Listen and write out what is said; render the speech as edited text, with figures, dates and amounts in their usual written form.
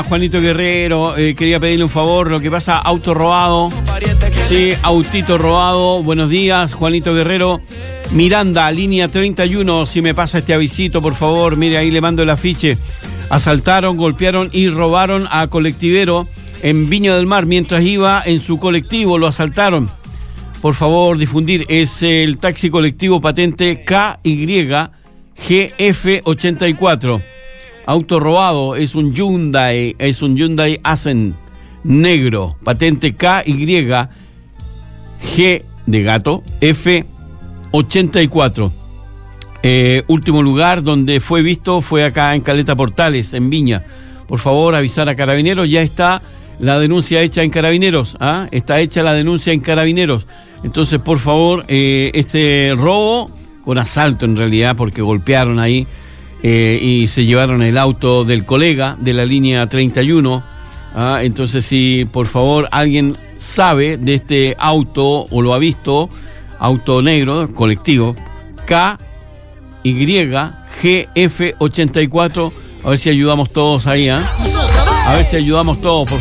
Juanito Guerrero, quería pedirle un favor, lo que pasa, auto robado, sí, autito robado, buenos días, Juanito Guerrero, Miranda, línea 31, si me pasa este avisito, por favor, mire, ahí le mando el afiche, asaltaron, golpearon y robaron a colectivero en Viña del Mar, mientras iba en su colectivo, lo asaltaron, por favor, difundir, es el taxi colectivo patente KYGF84. Auto robado, es un Hyundai Accent negro, patente KYG de gato, F84. Último lugar donde fue visto fue acá en Caleta Portales, en Viña. Por favor, avisar a Carabineros, ya está la denuncia hecha en Carabineros, está hecha la denuncia en Carabineros. Entonces, por favor, este robo, con asalto en realidad, porque golpearon ahí, y se llevaron el auto del colega de la línea 31. Entonces, si por favor alguien sabe de este auto o lo ha visto, auto negro, colectivo, KYGF84, a ver si ayudamos todos ahí, a ver si ayudamos todos, por favor.